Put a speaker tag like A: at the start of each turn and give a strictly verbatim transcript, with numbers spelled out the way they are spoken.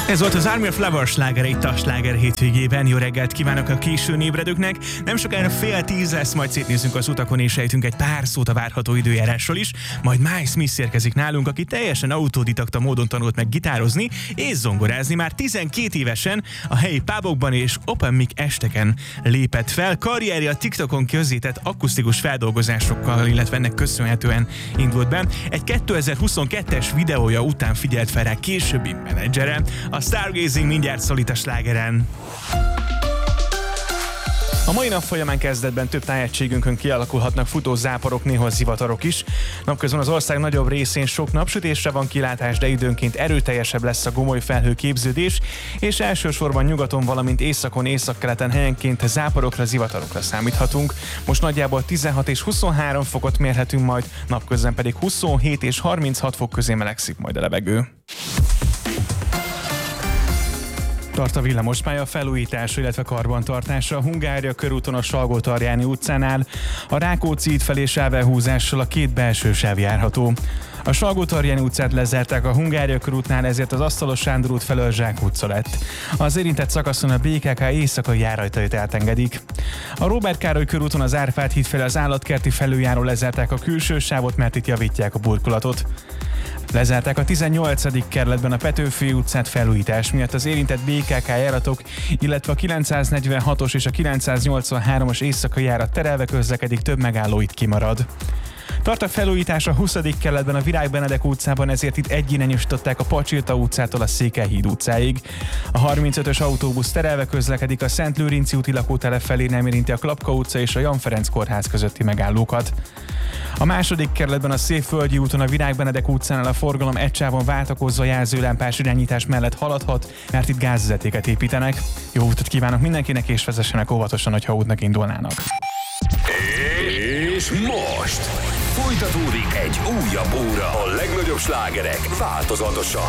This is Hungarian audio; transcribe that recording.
A: Ez volt az Army of Lovers slágere itt a Sláger hétvégében. Jó reggelt kívánok a későn ébredőknek. Nem sokára fél tíz lesz, majd szétnézzünk az utakon és ejtünk egy pár szót a várható időjárásról is. Majd Miles Smith érkezik nálunk, aki teljesen autodidakta módon tanult meg gitározni és zongorázni. Már tizenkét évesen a helyi pubokban és open mic esteken lépett fel. Karrierje a TikTokon közzétett akusztikus feldolgozásokkal, illetve ennek köszönhetően indult be. Egy kétezer-huszonkettes videója után figyelt fel rá későbbi menedzsere. A Stargazing mindjárt szólít a slágeren. A mai nap folyamán kezdetben több tájegységünkön kialakulhatnak futózáporok, néhol zivatarok is. Napközben az ország nagyobb részén sok napsütésre van kilátás, de időnként erőteljesebb lesz a gomoly felhőképződés, és elsősorban nyugaton, valamint északon, északkeleten helyenként záporokra, zivatarokra számíthatunk. Most nagyjából tizenhat és huszonhárom fokot mérhetünk majd, napközben pedig huszonhét és harminchat fok közé melegszik majd a levegő. Tart a villamospálya felújítása, illetve karbantartása a Hungária körúton a Salgótarjáni utcánál, a Rákóczi híd felé sávelhúzással a két belső sáv járható. A Salgótarjáni utcát lezárták a Hungária körútnál, ezért az Asztalos Sándor út felől Zsák utca lett. Az érintett szakaszon a bé ká ká éjszakai járajtait átengedik. A Róbert Károly körúton az Árpád híd felé az Állatkerti felüljárón lezárták a külső sávot, mert itt javítják a burkolatot. Lezárták a tizennyolcadik kerületben a Petőfi utcát felújítás miatt. Az érintett bé ká ká járatok, illetve a kilencszáznegyvenhatos és a kilencszáznyolcvanhármas éjszakai járat terelve közlekedik, több megálló itt kimarad. Tart a felújítás a huszadik kerületben a Virág Benedek utcában, ezért itt egyirányosították a Pacsilta utcától a Székelyhíd utcáig. A harmincötös autóbusz terelve közlekedik, a Szent Lőrinci úti lakótelep felé nem érinti a Klapka utca és a Jan Ferenc kórház közötti megállókat. A második kerületben a Szépföldi úton a Virág Benedek utcánál a forgalom egy sávon váltakozva jelzőlámpás irányítás mellett haladhat, mert itt gázvezetéket építenek. Jó utat kívánok mindenkinek, és vezessenek óvatosan, hogyha útnak indulnának.
B: És most folytatódik egy újabb óra. A legnagyobb slágerek változatosan